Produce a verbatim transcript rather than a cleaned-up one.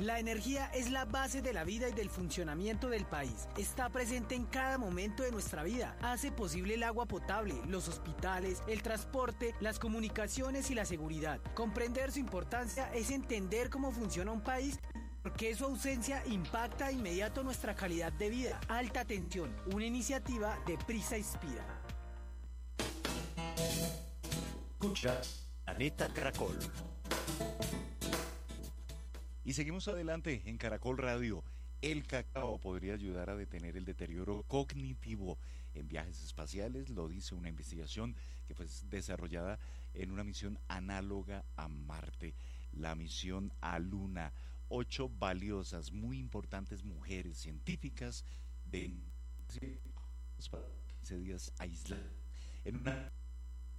La energía es la base de la vida y del funcionamiento del país. Está presente en cada momento de nuestra vida. Hace posible el agua potable, los hospitales, el transporte, las comunicaciones y la seguridad. Comprender su importancia es entender cómo funciona un país, porque su ausencia impacta de inmediato nuestra calidad de vida. Alta tensión, una iniciativa de Prisa Inspira. Escucha Planeta Caracol. Y seguimos adelante en Caracol Radio. El cacao podría ayudar a detener el deterioro cognitivo en viajes espaciales, lo dice una investigación que fue desarrollada en una misión análoga a Marte, la misión a Luna. Ocho valiosas, muy importantes mujeres científicas de quince días aisladas en una